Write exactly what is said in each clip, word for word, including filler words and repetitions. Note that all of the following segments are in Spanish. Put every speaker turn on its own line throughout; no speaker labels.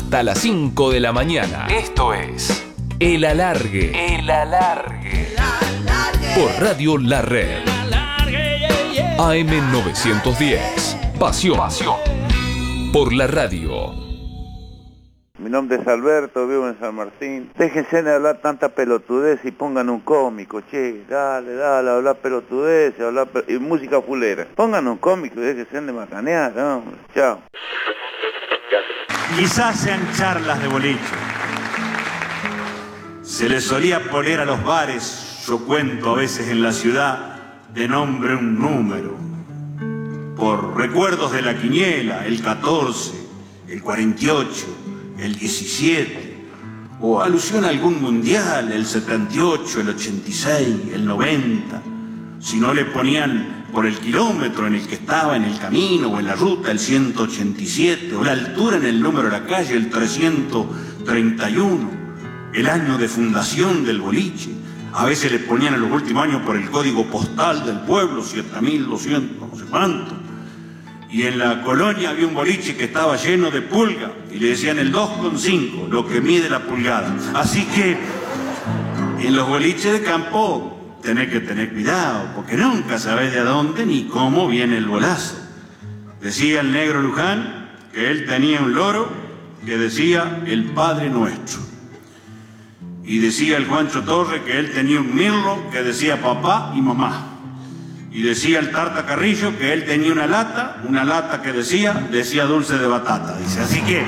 hasta las cinco de la mañana. Esto es El Alargue. El Alargue. Por Radio La Red. A M novecientos diez. Pasión. Pasión. Por la radio.
Mi nombre es Alberto, vivo en San Martín. Déjense de hablar tanta pelotudez y pongan un cómico, che, dale, dale, hablar pelotudez, hablar pel... y música fulera. Pongan un cómico y déjense de macanear, ¿no? Chao.
Quizás sean charlas de boliche. Se les solía poner a los bares, yo cuento a veces en la ciudad, de nombre un número. Por recuerdos de la quiniela, el catorce, el cuarenta y ocho, el diecisiete, o alusión a algún mundial, el setenta y ocho, el ochenta y seis, el noventa. Si no le ponían por el kilómetro en el que estaba en el camino o en la ruta, el ciento ochenta y siete, o la altura en el número de la calle, el trescientos treinta y uno, el año de fundación del boliche. A veces le ponían en los últimos años por el código postal del pueblo, siete mil doscientos, no sé cuánto. Y en la colonia había un boliche que estaba lleno de pulga, y le decían el dos coma cinco, lo que mide la pulgada. Así que en los boliches de campo tenés que tener cuidado, porque nunca sabés de dónde ni cómo viene el bolazo. Decía el negro Luján que él tenía un loro que decía el Padre Nuestro. Y decía el Juancho Torre que él tenía un mirlo que decía papá y mamá. Y decía el Tarta Carrillo que él tenía una lata, una lata que decía, decía dulce de batata, dice. Así que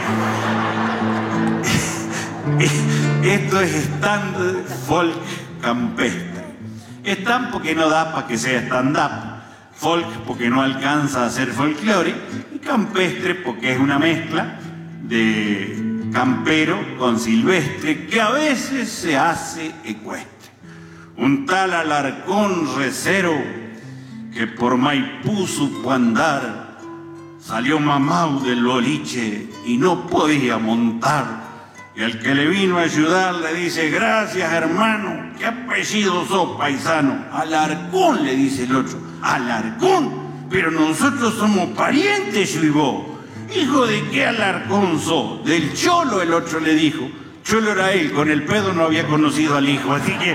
esto es stand folk campestre. Stand porque no da para que sea stand-up, folk porque no alcanza a ser folclore, y campestre porque es una mezcla de campero con silvestre que a veces se hace ecuestre. Un tal Alarcón Recero que por Maipú supo andar, salió mamau del boliche y no podía montar. Y al que le vino a ayudar le dice, gracias hermano, ¿qué apellido sos, paisano? Alarcón, le dice el otro. ¿Alarcón? Pero nosotros somos parientes, yo y vos. Hijo de qué Alarcón sos, del Cholo, el otro le dijo. Cholo era él, con el pedo no había conocido al hijo, así que...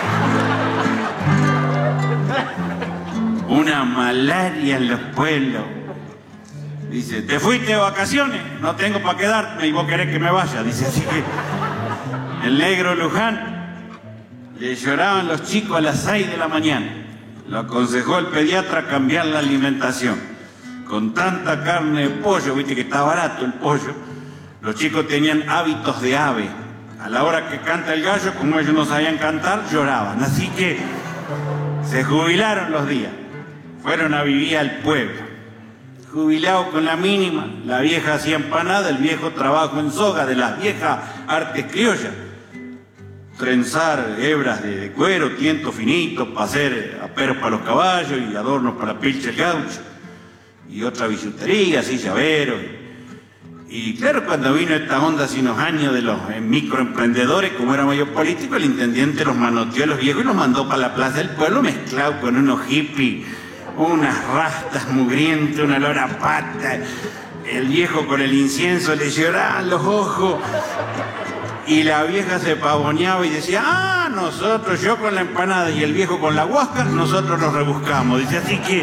Una malaria en los pueblos. Dice, ¿te fuiste de vacaciones? No tengo para quedarme y vos querés que me vaya. Dice, así que el negro Luján le lloraban los chicos a las seis de la mañana. Lo aconsejó el pediatra cambiar la alimentación. Con tanta carne de pollo, viste que está barato el pollo, los chicos tenían hábitos de ave. A la hora que canta el gallo, como ellos no sabían cantar, lloraban. Así que se jubilaron los días. Fueron a vivir al pueblo. Jubilados con la mínima, la vieja hacía empanada, el viejo trabajo en soga de las viejas artes criollas. Trenzar hebras de, de cuero, tientos finitos para hacer aperos para los caballos y adornos para la pilcha el gaucho. Y otra bisutería, así llaveros. Y claro, cuando vino esta onda hace unos años de los eh, microemprendedores, como era mayor político, el intendente los manoteó a los viejos y los mandó para la plaza del pueblo mezclado con unos hippies, unas rastas mugrientas, una olor a pata. El viejo con el incienso le lloraban los ojos. Y la vieja se pavoneaba y decía, ah, nosotros, yo con la empanada y el viejo con la huasca, nosotros nos rebuscamos. Dice, así que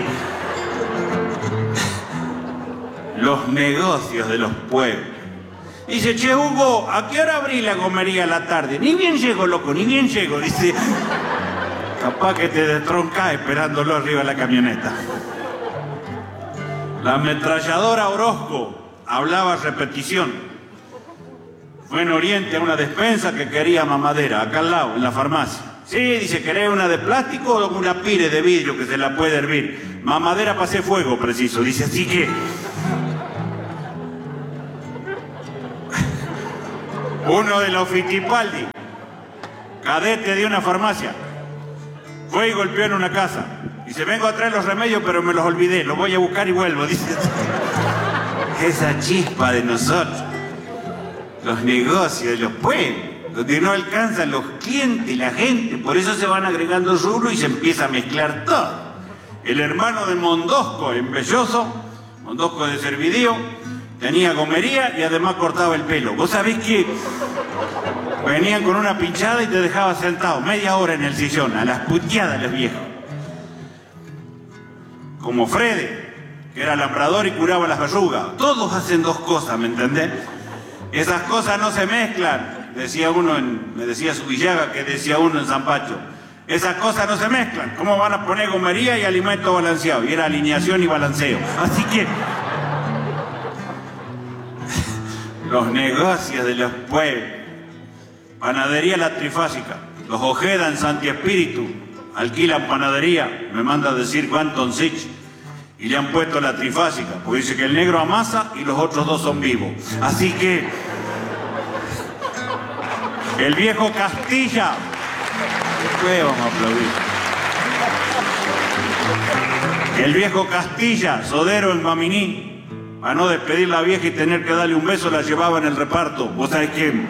los negocios de los pueblos. Dice, che, Hugo, ¿a qué hora abrí la comería a la tarde? Ni bien llego, loco, ni bien llego. Dice, capaz que te destroncás esperándolo arriba de la camioneta. La ametralladora Orozco hablaba a repetición. Fue en Oriente a una despensa que quería mamadera, acá al lado, en la farmacia. Sí, dice, ¿querés una de plástico o una pire de vidrio que se la puede hervir? Mamadera para hacer fuego, preciso. Dice, así que... Uno de los Fittipaldi, cadete de una farmacia, fue y golpeó en una casa. Dice, vengo a traer los remedios, pero me los olvidé, los voy a buscar y vuelvo. Dice, esa chispa de nosotros, los negocios de los pueblos, donde no alcanzan los clientes, la gente, por eso se van agregando rubros y se empieza a mezclar todo. El hermano de Mondosco, en Belloso, Mondosco de Servidío, tenía gomería y además cortaba el pelo. Vos sabés que venían con una pinchada y te dejaba sentado media hora en el sillón, a las puteadas los viejos. Como Frede, que era labrador y curaba las verrugas. Todos hacen dos cosas, ¿me entendés? Esas cosas no se mezclan, decía uno, en, me decía Subillaga, que decía uno en San Pacho. Esas cosas no se mezclan. ¿Cómo van a poner gomería y alimento balanceado? Y era alineación y balanceo. Así que los negocios de los pueblos. Panadería La Trifásica. Los Ojeda en Santi Espíritu alquilan panadería. Me manda a decir Quantum Sich. Y le han puesto La Trifásica, porque dice que el negro amasa y los otros dos son vivos. Así que el viejo Castilla. Después vamos a aplaudir. El viejo Castilla, sodero en Maminí, para no despedir la vieja y tener que darle un beso, la llevaba en el reparto. ¿Vos sabés quién?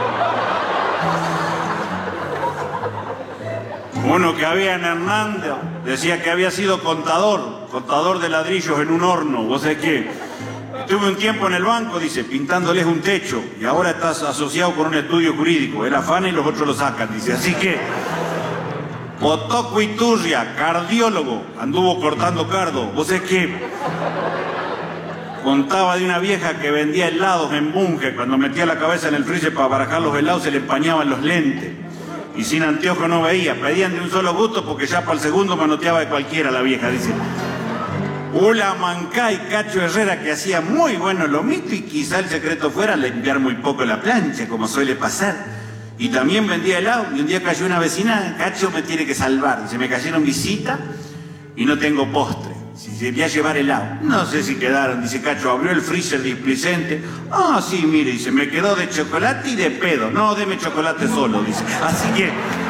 Uno que había en Hernández decía que había sido contador, contador de ladrillos en un horno. ¿Vos sabés qué? Estuve un tiempo en el banco, dice, pintándoles un techo, y ahora estás asociado con un estudio jurídico. Él afana y los otros lo sacan, dice. Así que Potoco Iturria, cardiólogo, anduvo cortando cardo. ¿Vos sabés qué? Contaba de una vieja que vendía helados en Bunge. Cuando metía la cabeza en el freezer para barajar los helados se le empañaban los lentes. Y sin anteojo no veía. Pedían de un solo gusto porque ya para el segundo manoteaba de cualquiera la vieja, dice. Ula Mancá y Cacho Herrera, que hacía muy bueno lomito y quizá el secreto fuera limpiar muy poco la plancha, como suele pasar. Y también vendía helado. Y un día cayó una vecina, Cacho me tiene que salvar. Dice, me cayeron visita y no tengo postre. Si voy a llevar helado. No sé si quedaron. Dice Cacho, abrió el freezer displicente. Ah, sí, mire, dice, me quedó de chocolate y de pedo. No, deme chocolate solo, dice. Así que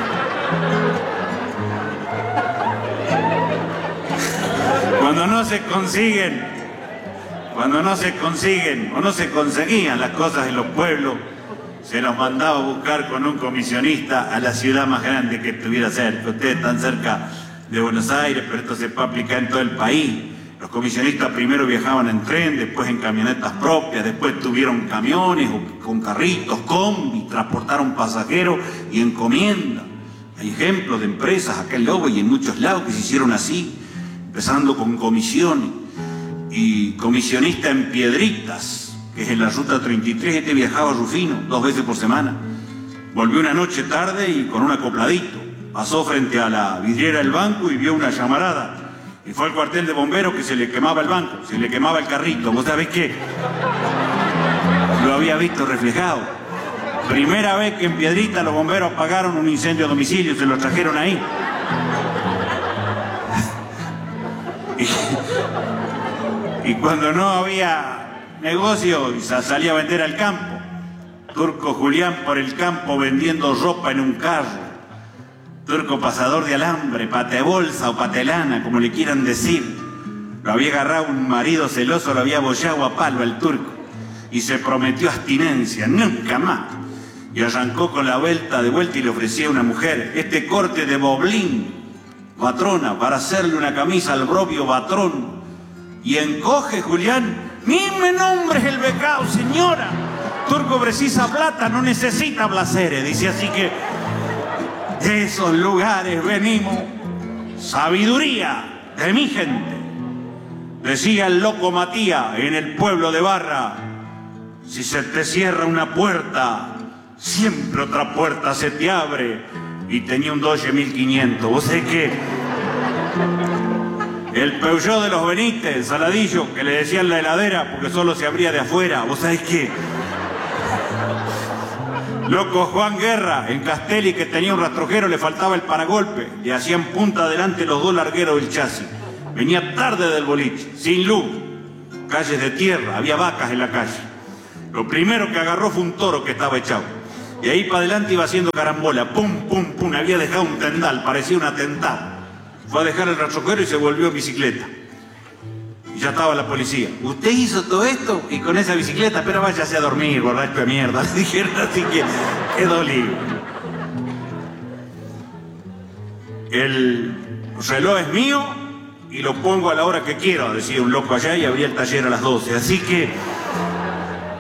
cuando no se consiguen, cuando no se consiguen o no se conseguían las cosas en los pueblos, se los mandaba a buscar con un comisionista a la ciudad más grande que estuviera cerca. Ustedes están cerca de Buenos Aires, pero esto se puede aplicar en todo el país. Los comisionistas primero viajaban en tren, después en camionetas propias, después tuvieron camiones con carritos, combi, transportaron pasajeros y encomiendas. Hay ejemplos de empresas acá en Lobo y en muchos lados que se hicieron así, empezando con comisiones. Y comisionista en Piedritas, que es en la ruta treinta y tres, este viajaba a Rufino dos veces por semana. Volvió una noche tarde y con un acopladito. Pasó frente a la vidriera del banco y vio una llamarada. Y fue al cuartel de bomberos que se le quemaba el banco, se le quemaba el carrito. ¿Vos sabés qué? Lo había visto reflejado. Primera vez que en Piedrita los bomberos apagaron un incendio a domicilio, se lo trajeron ahí. Y, y cuando no había negocio, salía a vender al campo. Turco Julián por el campo vendiendo ropa en un carro. Turco pasador de alambre, patebolsa o patelana, como le quieran decir. Lo había agarrado un marido celoso, lo había bollado a palo al turco. Y se prometió abstinencia, nunca más. Y arrancó con la vuelta de vuelta y le ofrecía a una mujer este corte de boblín, patrona, para hacerle una camisa al propio patrón. Y encoge Julián, ni me nombres el becao, señora. Turco precisa plata, no necesita placeres, dice. Así que de esos lugares venimos, sabiduría de mi gente. Decía el loco Matías en el pueblo de Barra, si se te cierra una puerta, siempre otra puerta se te abre. Y tenía un Dodge mil quinientos. ¿Vos sabés qué? El Peugeot de los Benítez, Saladillo, que le decían la heladera porque solo se abría de afuera. ¿Vos sabés qué? Loco Juan Guerra, en Castelli, que tenía un rastrojero, le faltaba el paragolpe. Le hacían punta adelante los dos largueros del chasis. Venía tarde del boliche, sin luz, calles de tierra, había vacas en la calle. Lo primero que agarró fue un toro que estaba echado. Y ahí para adelante iba haciendo carambola, pum, pum, pum, había dejado un tendal, parecía un atentado. Fue a dejar el rastrojero y se volvió en bicicleta. Y ya estaba la policía. ¿Usted hizo todo esto? Y con esa bicicleta, pero váyase a dormir, borracho de mierda. Le dijeron, así que quedó libre. El reloj es mío y lo pongo a la hora que quiero, decía un loco allá, y abría el taller a las doce. Así que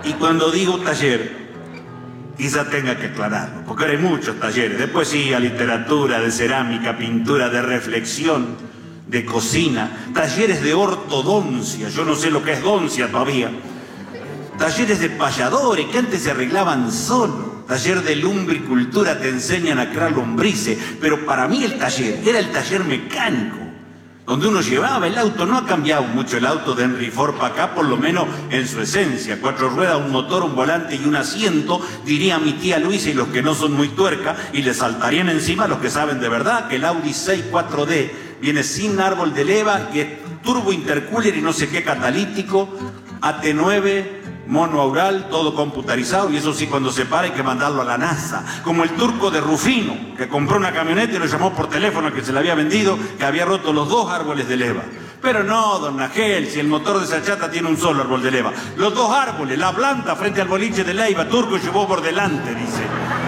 Y cuando digo taller, quizá tenga que aclararlo, porque ahora hay muchos talleres, de poesía, literatura, de cerámica, pintura, de reflexión, de cocina, talleres de ortodoncia, yo no sé lo que es doncia todavía, talleres de payadores que antes se arreglaban solo, taller de lumbricultura, te enseñan a crear lombrices, pero para mí el taller era el taller mecánico, donde uno llevaba el auto. No ha cambiado mucho el auto de Henry Ford para acá, por lo menos en su esencia. Cuatro ruedas, un motor, un volante y un asiento, diría mi tía Luisa, y los que no son muy tuerca, y le saltarían encima los que saben de verdad que el Audi seis cuatro D viene sin árbol de leva, que es turbo intercooler y no sé qué catalítico, A T nueve, mono aural, todo computarizado, y eso sí, cuando se para hay que mandarlo a la NASA, como el turco de Rufino, que compró una camioneta y lo llamó por teléfono al que se le había vendido, que había roto los dos árboles de leva. Pero no, don Nagel, si el motor de esa chata tiene un solo árbol de leva. Los dos árboles, la planta frente al boliche de Leiva, turco llevó por delante, dice.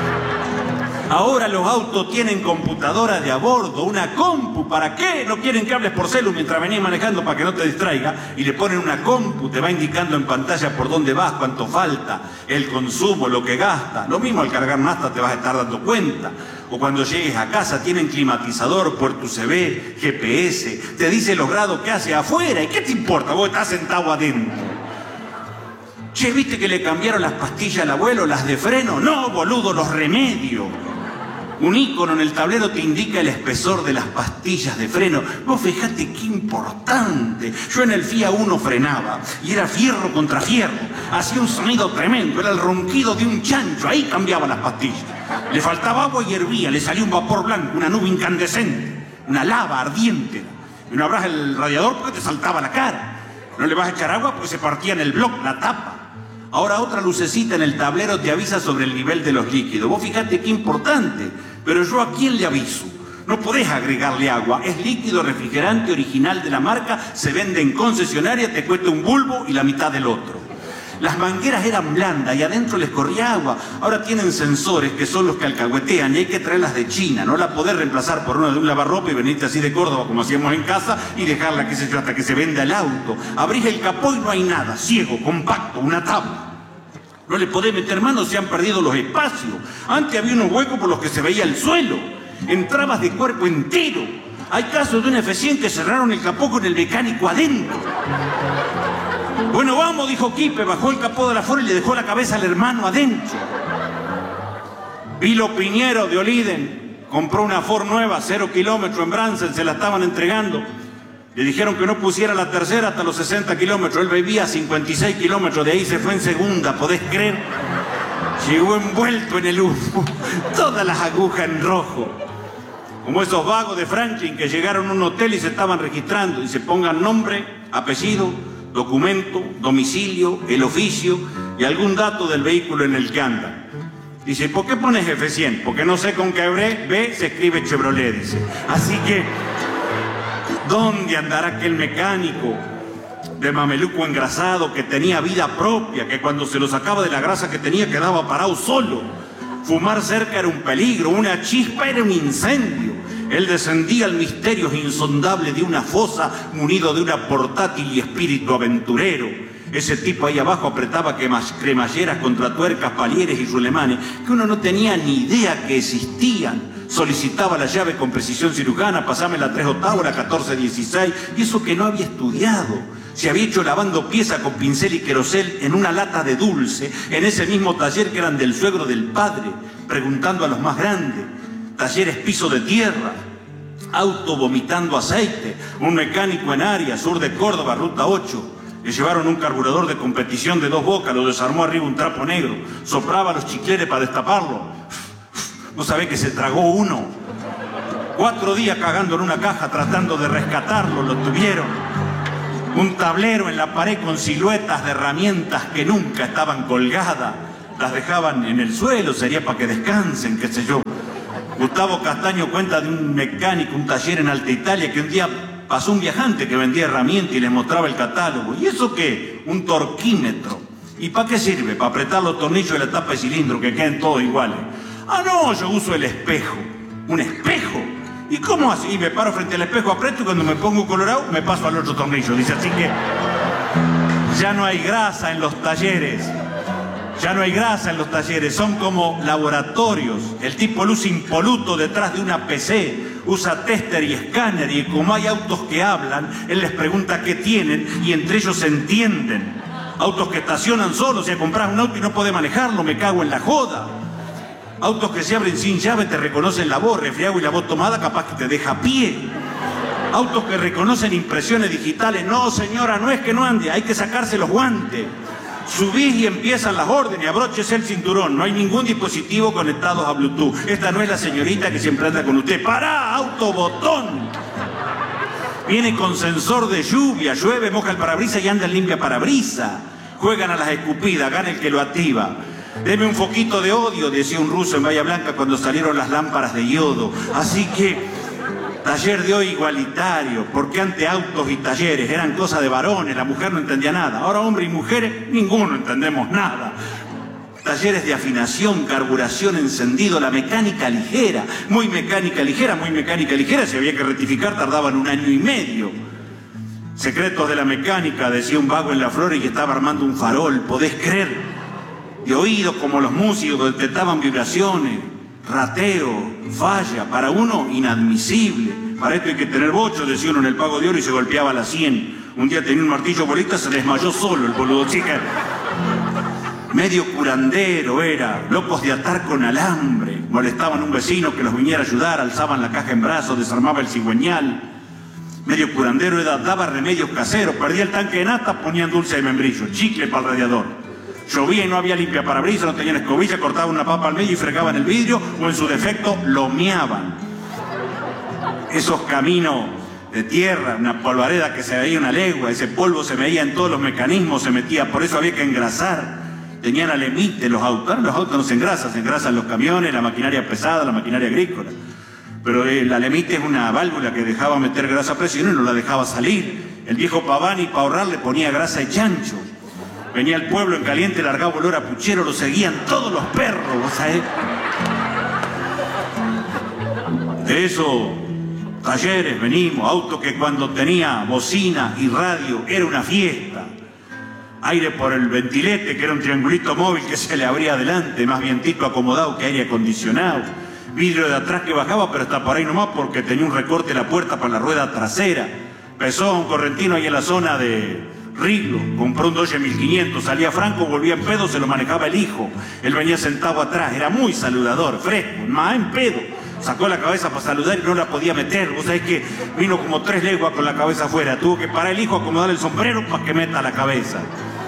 Ahora los autos tienen computadora de a bordo, una compu. ¿Para qué? No quieren que hables por celu mientras venís manejando para que no te distraiga. Y le ponen una compu, te va indicando en pantalla por dónde vas, cuánto falta, el consumo, lo que gasta. Lo mismo al cargar nafta te vas a estar dando cuenta. O cuando llegues a casa tienen climatizador, puerto U S B, G P S. Te dice los grados que hace afuera. ¿Y qué te importa? Vos estás sentado adentro. Che, ¿viste que le cambiaron las pastillas al abuelo, las de freno? No, boludo, los remedios. Un ícono en el tablero te indica el espesor de las pastillas de freno. Vos fijate qué importante. Yo en el Fiat uno frenaba y era fierro contra fierro. Hacía un sonido tremendo, era el ronquido de un chancho. Ahí cambiaba las pastillas. Le faltaba agua y hervía, le salía un vapor blanco, una nube incandescente, una lava ardiente. Y no abras el radiador porque te saltaba la cara. No le vas a echar agua porque se partía en el bloc, la tapa. Ahora otra lucecita en el tablero te avisa sobre el nivel de los líquidos. Vos fíjate qué importante. Pero yo ¿a quién le aviso? No podés agregarle agua. Es líquido refrigerante original de la marca. Se vende en concesionaria, te cuesta un bulbo y la mitad del otro. Las mangueras eran blandas y adentro les corría agua. Ahora tienen sensores que son los que alcahuetean y hay que traerlas de China. No la podés reemplazar por una de un lavarropa y venirte así de Córdoba como hacíamos en casa y dejarla, qué sé yo, hasta que se venda el auto. Abrís el capó y no hay nada. Ciego, compacto, una tabla. No le podés meter mano, se han perdido los espacios. Antes había unos huecos por los que se veía el suelo. Entrabas de cuerpo entero. Hay casos de un F cien que cerraron el capó con el mecánico adentro. Bueno, vamos, dijo Quipe, bajó el capó de la Ford y le dejó la cabeza al hermano adentro. Vilo Piñero de Oliden compró una Ford nueva, cero kilómetros en Bransen, se la estaban entregando. Le dijeron que no pusiera la tercera hasta los sesenta kilómetros. Él vivía a cincuenta y seis kilómetros, de ahí se fue en segunda, ¿podés creer? Llegó envuelto en el humo, todas las agujas en rojo. Como esos vagos de Franklin que llegaron a un hotel y se estaban registrando. Y se pongan nombre, apellido, documento, domicilio, el oficio y algún dato del vehículo en el que andan. Dice, ¿por qué pones F cien? Porque no sé con qué B se escribe Chevrolet, dice. Así que... ¿dónde andará aquel mecánico de mameluco engrasado que tenía vida propia, que cuando se lo sacaba de la grasa que tenía quedaba parado solo? Fumar cerca era un peligro, una chispa era un incendio. Él descendía al misterio insondable de una fosa munido de una portátil y espíritu aventurero. Ese tipo ahí abajo apretaba cremalleras contra tuercas, palieres y rulemanes que uno no tenía ni idea que existían. Solicitaba la llave con precisión cirujana, pasame la tres octavos, la catorce dieciséis, y eso que no había estudiado. Se había hecho lavando pieza con pincel y querosel en una lata de dulce, en ese mismo taller que eran del suegro del padre, preguntando a los más grandes. Talleres piso de tierra, auto vomitando aceite, un mecánico en área, sur de Córdoba, ruta ocho. Le llevaron un carburador de competición de dos bocas, lo desarmó arriba un trapo negro, soplaba los chicleres para destaparlo. ¿No sabe que se tragó uno? Cuatro días cagando en una caja tratando de rescatarlo, lo tuvieron. Un tablero en la pared con siluetas de herramientas que nunca estaban colgadas. Las dejaban en el suelo, sería para que descansen, qué sé yo. Gustavo Castaño cuenta de un mecánico, un taller en Alta Italia, que un día pasó un viajante que vendía herramientas y les mostraba el catálogo. ¿Y eso qué? Un torquímetro. ¿Y para qué sirve? Para apretar los tornillos de la tapa de cilindro, que queden todos iguales. Ah, no, yo uso el espejo. ¿Un espejo? ¿Y cómo así? Y me paro frente al espejo, aprieto y cuando me pongo colorado me paso al otro tornillo. Dice, así que ya no hay grasa en los talleres. Ya no hay grasa en los talleres, son como laboratorios. El tipo luce impoluto detrás de una P C, usa tester y escáner, y como hay autos que hablan, él les pregunta qué tienen y entre ellos se entienden. Autos que estacionan solos, si compras un auto y no podés manejarlo, me cago en la joda. Autos que se abren sin llave, te reconocen la voz, refriago y la voz tomada, capaz que te deja a pie. Autos que reconocen impresiones digitales, no señora, no es que no ande, hay que sacarse los guantes. Subís y empiezan las órdenes, abróchese el cinturón, no hay ningún dispositivo conectado a Bluetooth. Esta no es la señorita que siempre anda con usted. ¡Pará, autobotón! Viene con sensor de lluvia, llueve, moja el parabrisas y anda en limpia parabrisas. Juegan a las escupidas, gana el que lo activa. Deme un foquito de odio, decía un ruso en Bahía Blanca cuando salieron las lámparas de yodo. Así que, taller de hoy igualitario, porque antes autos y talleres eran cosas de varones, la mujer no entendía nada. Ahora hombres y mujeres, ninguno entendemos nada. Talleres de afinación, carburación, encendido, la mecánica ligera, muy mecánica ligera, muy mecánica ligera, si había que rectificar tardaban un año y medio. Secretos de la mecánica, decía un vago en la flor y que estaba armando un farol, ¿podés creer? De oídos como los músicos detectaban vibraciones, rateo, falla, para uno inadmisible. Para esto hay que tener bocho, decía uno en el Pago de Oro y se golpeaba la sien. Un día tenía un martillo bolita, se desmayó solo el boludo, chica. Medio curandero era, locos de atar con alambre, molestaban a un vecino que los viniera a ayudar, alzaban la caja en brazos, desarmaba el cigüeñal. Medio curandero era, daba remedios caseros, perdía el tanque de nata, ponían dulce de membrillo, chicle para el radiador. Llovía y no había limpia parabrisas, no tenían escobilla, cortaban una papa al medio y fregaban el vidrio, o en su defecto, lo meaban. Esos caminos de tierra, una polvareda que se veía una legua, ese polvo se veía en todos los mecanismos, se metía, por eso había que engrasar. Tenían alemite los autos, los autos no se engrasan, se engrasan los camiones, la maquinaria pesada, la maquinaria agrícola. Pero el alemite es una válvula que dejaba meter grasa a presión y no la dejaba salir. El viejo Pavani, para ahorrar, le ponía grasa de chancho. Venía el pueblo en caliente, largaba olor a puchero, lo seguían todos los perros, ¿sabes? De eso, talleres, venimos, auto que cuando tenía bocina y radio era una fiesta. Aire por el ventilete, que era un triangulito móvil que se le abría adelante, más vientito acomodado que aire acondicionado. Vidrio de atrás que bajaba, pero hasta por ahí nomás porque tenía un recorte la puerta para la rueda trasera. Pesó un correntino ahí en la zona de Riglo, compró un Dodge mil quinientos, salía franco, volvía en pedo, se lo manejaba el hijo. Él venía sentado atrás, era muy saludador, fresco, más en pedo. Sacó la cabeza para saludar y no la podía meter. Vos sabés que vino como tres leguas con la cabeza afuera. Tuvo que parar el hijo a acomodar el sombrero para que meta la cabeza.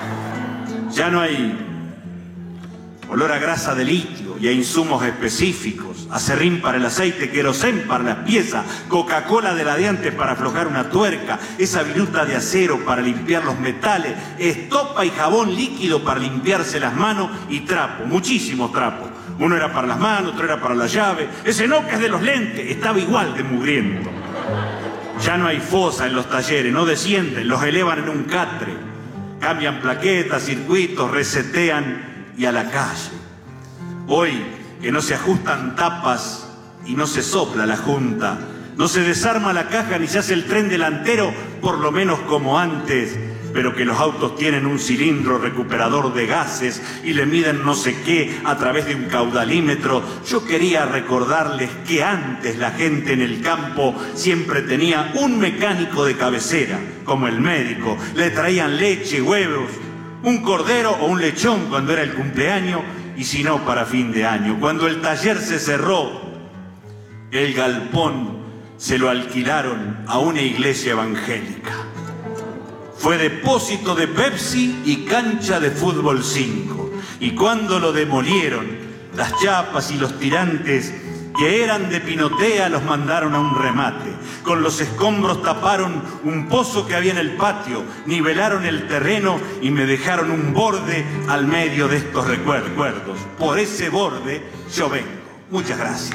Ya no hay olor a grasa de litio y a insumos específicos, acerrín para el aceite, querosén para las piezas, Coca-Cola de la de antes para aflojar una tuerca, esa viruta de acero para limpiar los metales, estopa y jabón líquido para limpiarse las manos y trapo, muchísimos trapos. Uno era para las manos, otro era para la llave. Ese no, que es de los lentes, estaba igual de mugriento. Ya no hay fosa en los talleres, no descienden, los elevan en un catre. Cambian plaquetas, circuitos, resetean y a la calle. Hoy, que no se ajustan tapas y no se sopla la junta, no se desarma la caja ni se hace el tren delantero, por lo menos como antes, pero que los autos tienen un cilindro recuperador de gases y le miden no sé qué a través de un caudalímetro. Yo quería recordarles que antes la gente en el campo siempre tenía un mecánico de cabecera, como el médico. Le traían leche, huevos, un cordero o un lechón cuando era el cumpleaños y si no para fin de año. Cuando el taller se cerró, el galpón se lo alquilaron a una iglesia evangélica. Fue depósito de Pepsi y cancha de fútbol cinco. Y cuando lo demolieron, las chapas y los tirantes que eran de pinotea los mandaron a un remate. Con los escombros taparon un pozo que había en el patio, nivelaron el terreno y me dejaron un borde al medio de estos recuerdos. Por ese borde yo vengo. Muchas gracias.